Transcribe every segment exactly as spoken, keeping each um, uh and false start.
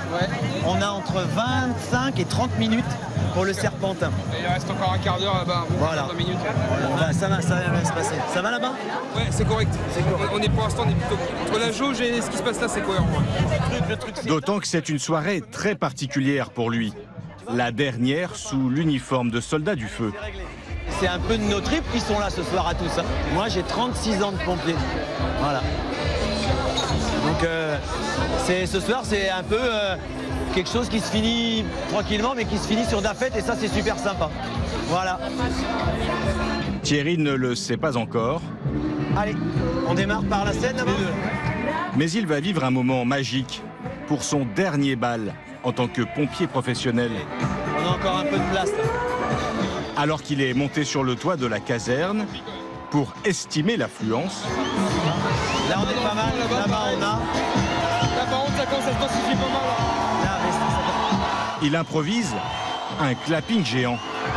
Ouais. On a entre vingt-cinq et trente minutes pour le serpentin. Et il reste encore un quart d'heure là-bas, bon, Voilà. vingt minutes. Bah, ça va, ça va se passer. Ça va là-bas? Ouais, c'est correct. correct. On est pour l'instant, on est plutôt entre la jauge et ce qui se passe là, c'est cohérent. Ouais. D'autant que c'est une soirée très particulière pour lui. La dernière sous l'uniforme de soldat du feu. C'est un peu de nos tripes qui sont là ce soir à tous. Hein. Moi, j'ai trente-six ans de pompier. Voilà. Donc, euh, c'est, ce soir, c'est un peu euh, quelque chose qui se finit tranquillement, mais qui se finit sur de la fête, et ça, c'est super sympa. Voilà. Thierry ne le sait pas encore. Allez, on démarre par la scène d'abord. Mais il va vivre un moment magique pour son dernier bal en tant que pompier professionnel. On a encore un peu de place. Là. Alors qu'il est monté sur le toit de la caserne pour estimer l'affluence. Là, on est pas mal. Là-bas, on a. Là, par contre, ça commence à se densifier pas mal. Là. Là, mais ça... Il improvise un clapping géant.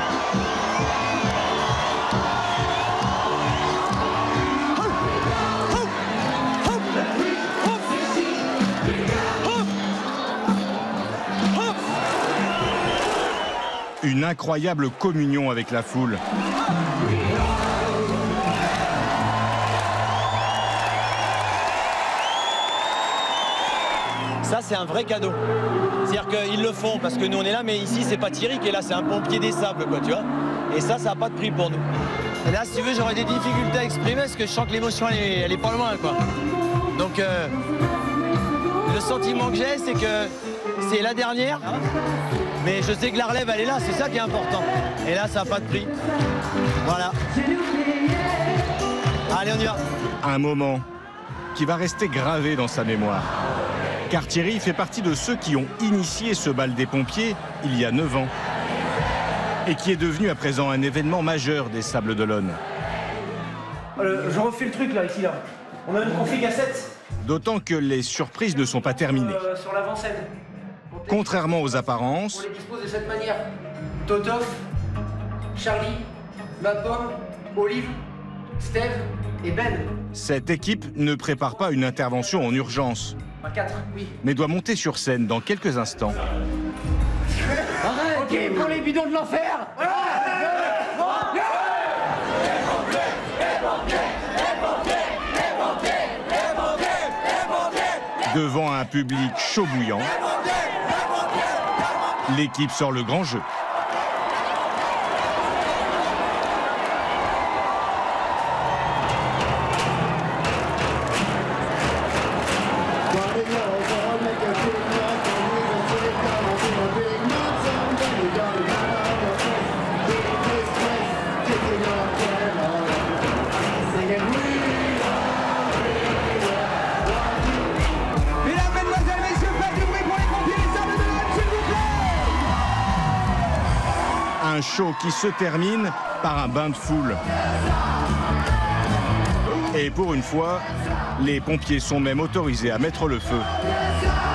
Une incroyable communion avec la foule. Ça, c'est un vrai cadeau. C'est-à-dire qu'ils le font parce que nous, on est là, mais ici, c'est pas Thierry qui est là, c'est un pompier des sables, quoi, tu vois. Et ça, ça n'a pas de prix pour nous. Et là, si tu veux, j'aurais des difficultés à exprimer parce que je sens que l'émotion, elle est, elle est pas loin, quoi. Donc, euh, le sentiment que j'ai, c'est que c'est la dernière. Mais je sais que la relève, elle est là, c'est ça qui est important. Et là, ça n'a pas de prix. Voilà. Allez, on y va. Un moment qui va rester gravé dans sa mémoire. Car Thierry fait partie de ceux qui ont initié ce bal des pompiers il y a neuf ans. Et qui est devenu à présent un événement majeur des Sables d'Olonne. Euh, je refais le truc là, ici là. On a une config à sept. D'autant que les surprises ne sont pas terminées. Euh, sur l'avant-scène. Contrairement aux apparences, On les dispose de cette manière. Totof, Charlie, Ma Pomme, Olive, Steve et Ben. cette équipe ne prépare pas une intervention en urgence, À quatre, oui. mais doit monter sur scène dans quelques instants. Arrête. Ok, pour les bidons de l'enfer. Devant un public chaud bouillant, l'équipe sort le grand jeu. Un show qui se termine par un bain de foule. Et pour une fois, les pompiers sont même autorisés à mettre le feu.